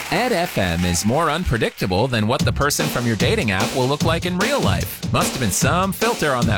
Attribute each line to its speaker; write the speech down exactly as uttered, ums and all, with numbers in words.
Speaker 1: Ed F M is more unpredictable than what the person from your dating app will look like in real life. Must have been some filter on that